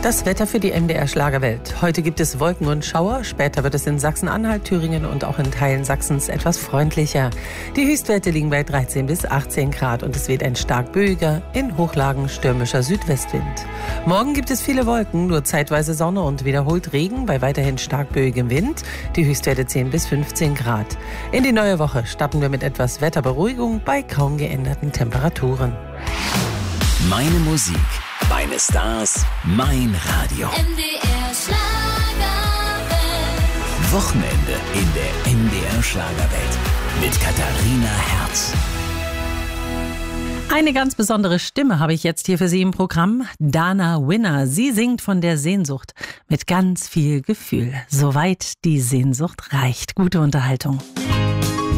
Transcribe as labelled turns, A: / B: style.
A: Das Wetter für die MDR Schlagerwelt. Heute gibt es Wolken und Schauer. Später wird es in Sachsen-Anhalt, Thüringen und auch in Teilen Sachsens etwas freundlicher. Die Höchstwerte liegen bei 13 bis 18 Grad und es weht ein stark böiger, in Hochlagen stürmischer Südwestwind. Morgen gibt es viele Wolken, nur zeitweise Sonne und wiederholt Regen bei weiterhin stark böigem Wind. Die Höchstwerte 10 bis 15 Grad. In die neue Woche starten wir mit etwas Wetterberuhigung bei kaum geänderten Temperaturen.
B: Meine Musik, meine Stars, mein Radio.
C: MDR Schlagerwelt.
B: Wochenende in der MDR Schlagerwelt mit Katharina Herz.
A: Eine ganz besondere Stimme habe ich jetzt hier für Sie im Programm. Dana Winner. Sie singt von der Sehnsucht mit ganz viel Gefühl. Soweit die Sehnsucht reicht. Gute Unterhaltung.